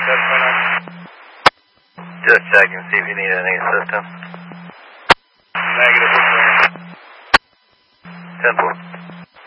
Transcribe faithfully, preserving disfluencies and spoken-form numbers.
Just checking, see if you need any assistance. Negative. ten four.